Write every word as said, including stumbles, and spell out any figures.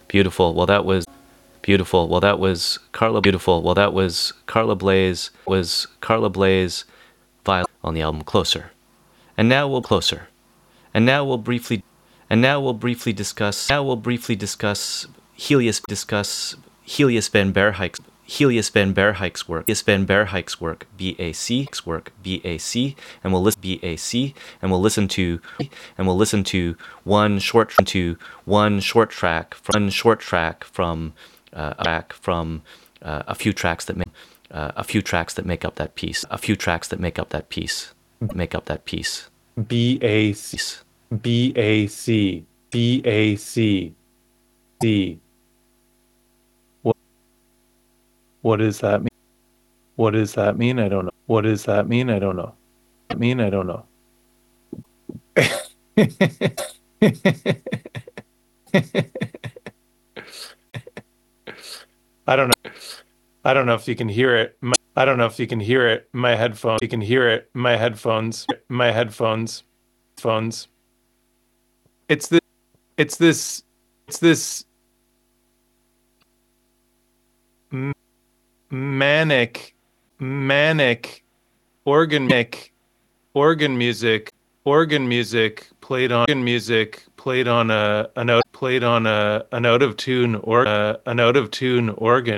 Beautiful. Well, that was beautiful. Well, that was Carla. Beautiful. Well, that was Carla Blaze. Was Carla Blaze Violet on the album Closer. And now we'll closer. And now we'll briefly. And now we'll briefly discuss. Now we'll briefly discuss Helios. Discuss Helios Van Berhijk's Helios Van Berhijk's work. Helios Van Berhijk's work. B A C. Work. B A C. And we'll listen. B A C. And we'll listen to. And we'll listen to one short. To one short track. From one short track from. Uh, a track from uh, a few tracks that make. Uh, a few tracks that make up that piece. A few tracks that make up that piece. Make up that piece. B A C. B A C. B A C. D. What, what does that mean? What does that mean? I don't know. What does that mean? I don't know. I mean, I don't know. I don't know. I don't know if you can hear it. My, I don't know if you can hear it. My headphones. You can hear it. My headphones. My headphones. Phones. It's this. It's this. It's this. Manic, manic, organic, organ music, organ music played on organ music played on a, a note played on a an out of tune or a, an out of tune organ.